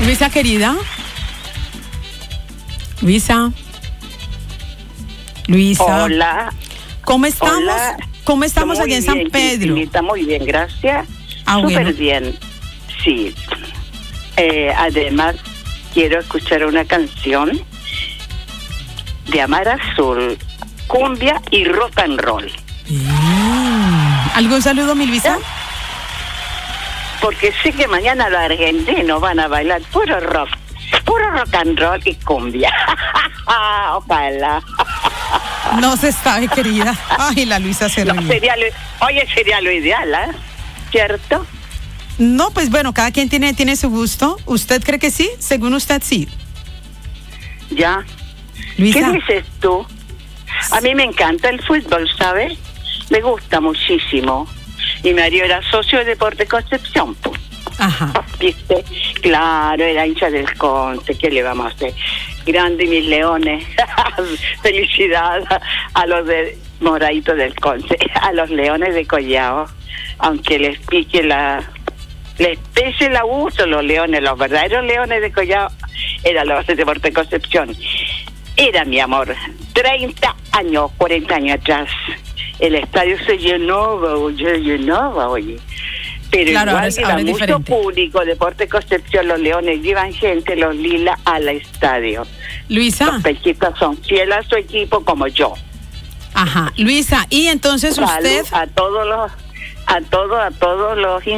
Luisa, querida. Luisa. Hola. ¿Cómo estamos? Hola. ¿Cómo estamos allá en San Pedro? Está muy bien, gracias. Súper bueno. Bien. Sí. Además, quiero escuchar una canción de Amar Azul, cumbia y rock and roll. ¿Algún saludo, mi Luisa? Porque sé que mañana los argentinos van a bailar puro rock and roll y cumbia. Ojalá. No se sabe, querida. Ay, la Luisa se ríe. Sería lo ideal, ¿cierto? No, pues bueno, cada quien tiene su gusto. ¿Usted cree que sí? Según usted, sí. Ya. Luisa. ¿Qué dices tú? A mí me encanta el fútbol, ¿sabes? Me gusta muchísimo. Y Mario era socio de Deportes Concepción. Ajá. ¿Viste? Claro, era hincha del Conce. ¿Qué le vamos a hacer? Grande mis leones. Felicidad a los de Moradito del Conce, a los leones de Collao. Aunque les pese el abuso, los leones, los verdaderos leones de Collao, eran los de Deportes Concepción. Era mi amor. 30 años, 40 años atrás. El estadio se llenaba, oye. Pero claro, igual ahora mucho diferente. Público, Deportes Concepción, los leones llevan gente, los lilas al estadio. Luisa. Los pechitas son fieles a su equipo como yo. Ajá. Luisa, y entonces Salud usted... a todos los